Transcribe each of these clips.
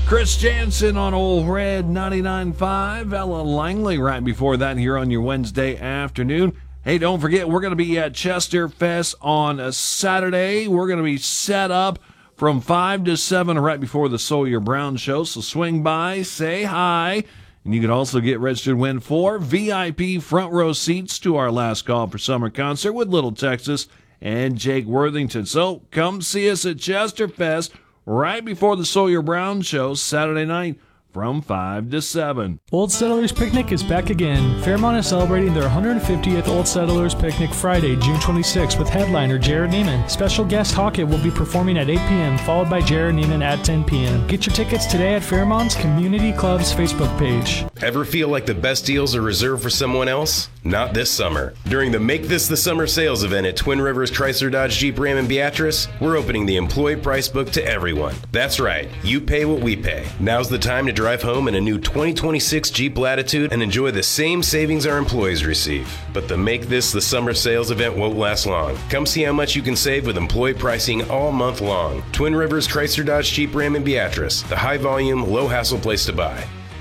Chris Jansen on Old Red 99.5. Ella Langley right before that here on your Wednesday afternoon. Hey, don't forget, we're going to be at Chester Fest on a Saturday. We're going to be set up from 5 to 7 right before the Sawyer Brown Show. So swing by, say hi, and you can also get registered to win 4 VIP front row seats to our Last Call for Summer concert with Little Texas and Jake Worthington. So come see us at Chester Fest right before the Sawyer Brown Show Saturday night from 5 to 7. Old Settlers Picnic is back again. Fairmont is celebrating their 150th Old Settlers Picnic Friday, June 26th with headliner Jared Neiman. Special guest Hawkett will be performing at 8 p.m., followed by Jared Neiman at 10 p.m. Get your tickets today at Fairmont's Community Club's Facebook page. Ever feel like the best deals are reserved for someone else? Not this summer. During the Make This the Summer sales event at Twin Rivers Chrysler Dodge Jeep Ram in Beatrice, we're opening the employee price book to everyone. That's right, you pay what we pay. Now's the time to drive home in a new 2026 Jeep Latitude and enjoy the same savings our employees receive. But the Make This the Summer sales event won't last long. Come see how much you can save with employee pricing all month long. Twin Rivers Chrysler Dodge Jeep Ram in Beatrice, the high volume, low hassle place to buy.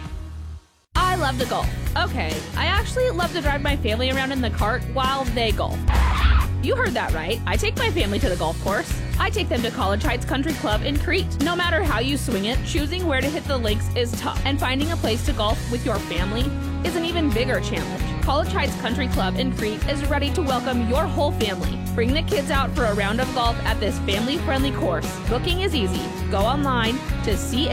I love to golf. Okay, I actually love to drive my family around in the cart while they golf. You heard that right. I take my family to the golf course. I take them to College Heights Country Club in Crete. No matter how you swing it, choosing where to hit the links is tough, and finding a place to golf with your family is an even bigger challenge. College Heights Country Club in Crete is ready to welcome your whole family. Bring the kids out for a round of golf at this family-friendly course. Booking is easy. Go online to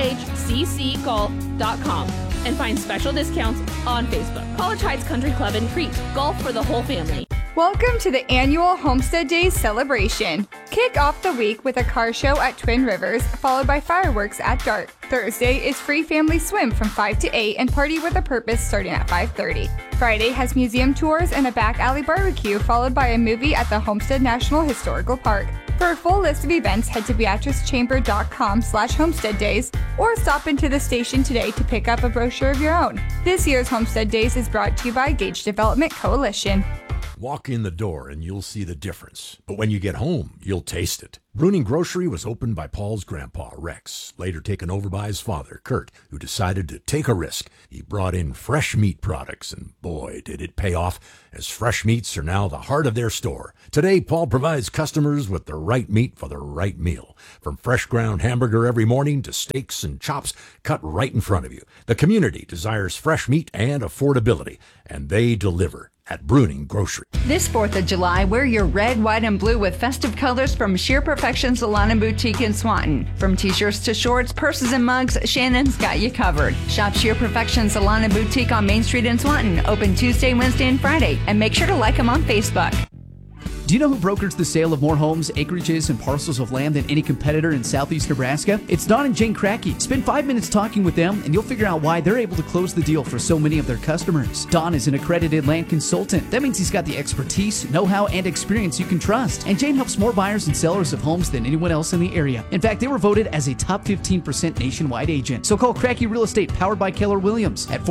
chccgolf.com and find special discounts on Facebook. College Heights Country Club in Crete. Golf for the whole family. Welcome to the annual Homestead Days celebration. Kick off the week with a car show at Twin Rivers, followed by fireworks at dark. Thursday is free family swim from 5 to 8 and party with a purpose starting at 5:30. Friday has museum tours and a back alley barbecue, followed by a movie at the Homestead National Historical Park. For a full list of events, head to beatricechamber.com/Homestead Days or stop into the station today to pick up a brochure of your own. This year's Homestead Days is brought to you by Gage Development Coalition. Walk in the door and you'll see the difference. But when you get home, you'll taste it. Bruning Grocery was opened by Paul's grandpa, Rex, later taken over by his father, Kurt, who decided to take a risk. He brought in fresh meat products, and boy, did it pay off, as fresh meats are now the heart of their store. Today, Paul provides customers with the right meat for the right meal. From fresh ground hamburger every morning to steaks and chops cut right in front of you. The community desires fresh meat and affordability, and they deliver at Bruning Grocery. This 4th of July, wear your red, white, and blue with festive colors from Sheer Perfection Salon and Boutique in Swanton. From t-shirts to shorts, purses, and mugs, Shannon's got you covered. Shop Sheer Perfection Salon and Boutique on Main Street in Swanton, open Tuesday, Wednesday, and Friday, and make sure to like them on Facebook. Do you know who brokers the sale of more homes, acreages, and parcels of land than any competitor in southeast Nebraska? It's Don and Jane Crackey. Spend 5 minutes talking with them, and you'll figure out why they're able to close the deal for so many of their customers. Don is an accredited land consultant. That means he's got the expertise, know-how, and experience you can trust. And Jane helps more buyers and sellers of homes than anyone else in the area. In fact, they were voted as a top 15% nationwide agent. So call Crackey Real Estate, powered by Keller Williams, at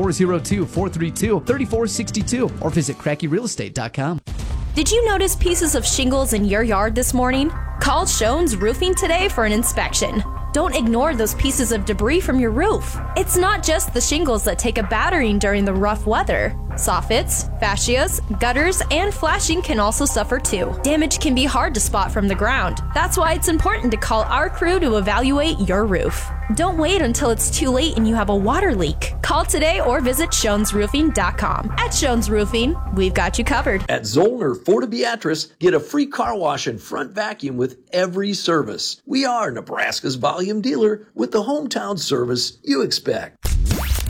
402-432-3462 or visit crackeyrealestate.com. Did you notice pieces of shingles in your yard this morning? Call Shones Roofing today for an inspection. Don't ignore those pieces of debris from your roof. It's not just the shingles that take a battering during the rough weather. Soffits, fascias, gutters, and flashing can also suffer too. Damage can be hard to spot from the ground. That's why it's important to call our crew to evaluate your roof. Don't wait until it's too late and you have a water leak. Call today or visit ShonesRoofing.com. At Shones Roofing, we've got you covered. At Zollner Ford of Beatrice, get a free car wash and front vacuum with every service. We are Nebraska's volume dealer with the hometown service you expect.